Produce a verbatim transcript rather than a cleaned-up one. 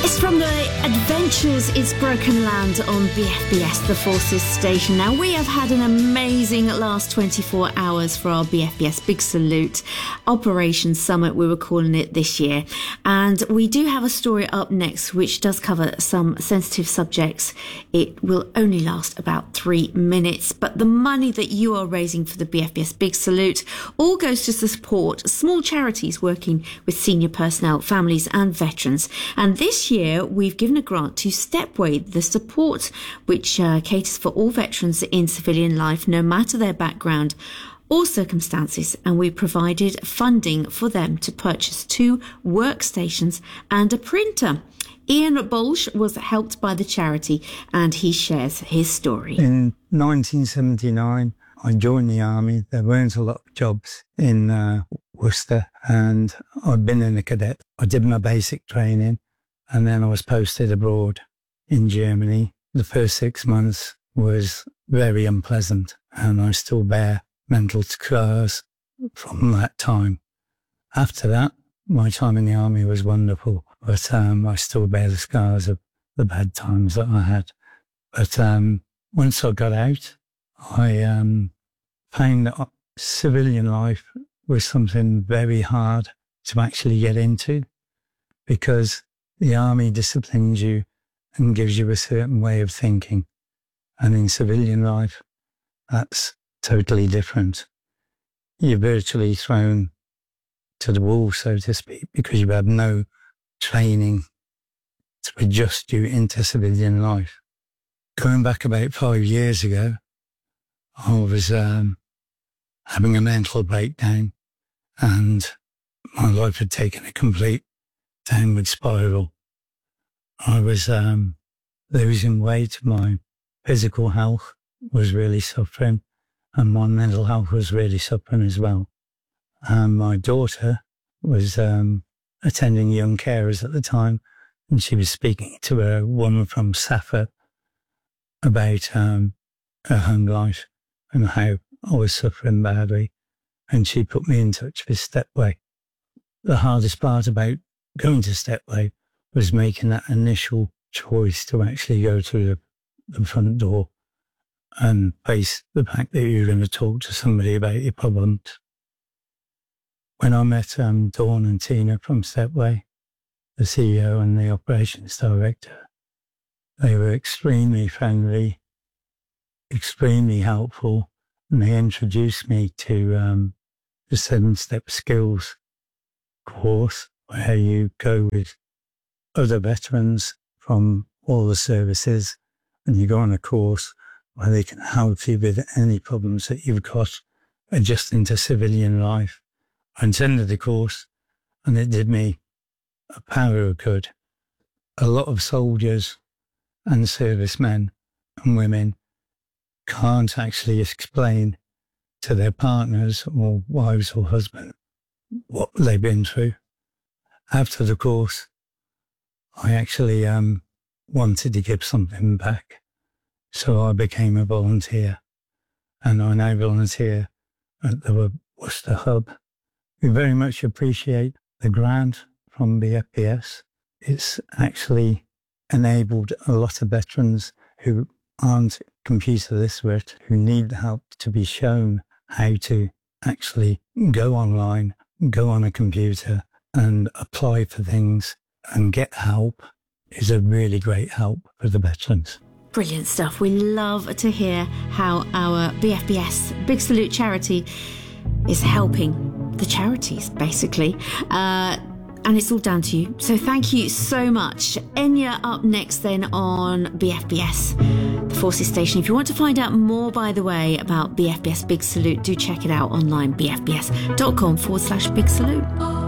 From the Adventures It's Broken Land on B F B S, the Forces Station. Now, we have had an amazing last twenty-four hours for our B F B S Big Salute Operation Summit, we were calling it this year. And we do have a story up next which does cover some sensitive subjects. It will only last about three minutes, but the money that you are raising for the B F B S Big Salute all goes to support small charities working with senior personnel, families and veterans. And this year, we've given a grant to Stepway, the support which uh, caters for all veterans in civilian life, no matter their background or circumstances, and we provided funding for them to purchase two workstations and a printer. Ian Bolsh was helped by the charity, and he shares his story. In nineteen seventy-nine, I joined the army. There weren't a lot of jobs in uh, Worcester, and I'd been in a cadet. I did my basic training, and then I was posted abroad in Germany. The first six months was very unpleasant, and I still bear mental scars from that time. After that, my time in the army was wonderful, but um, I still bear the scars of the bad times that I had. But um, once I got out, I um, found that civilian life was something very hard to actually get into, because the army disciplines you and gives you a certain way of thinking. And in civilian life, that's totally different. You're virtually thrown to the wall, so to speak, because you have no training to adjust you into civilian life. Going back about five years ago, I was um, having a mental breakdown, and my life had taken a complete downward spiral. I was um, losing weight, my physical health was really suffering, and my mental health was really suffering as well. And my daughter was um, attending young carers at the time, and she was speaking to a woman from Safa about um, her home life and how I was suffering badly, and she put me in touch with Stepway. The hardest part about going to Stepway was making that initial choice to actually go through the, the front door and face the fact that you're going to talk to somebody about your problems. When I met um, Dawn and Tina from Stepway, the C E O and the operations director, they were extremely friendly, extremely helpful, and they introduced me to um, the Seven Step Skills course, where you go with other veterans from all the services, and you go on a course where they can help you with any problems that you've got adjusting to civilian life. I attended the course, and it did me a power of good. A lot of soldiers and servicemen and women can't actually explain to their partners or wives or husbands what they've been through. After the course, I actually um, wanted to give something back. So I became a volunteer, and I now volunteer at the Worcester Hub. We very much appreciate the grant from B F B S. It's actually enabled a lot of veterans who aren't computer literate, who need help, to be shown how to actually go online, go on a computer and apply for things and get help. Is a really great help for the veterans. Brilliant stuff. We love to hear how our B F B S Big Salute charity is helping the charities, basically. Uh, and it's all down to you. So thank you so much. Enya up next then on B F B S, the Forces Station. If you want to find out more, by the way, about B F B S Big Salute, do check it out online, bfbs.com forward slash Big Salute.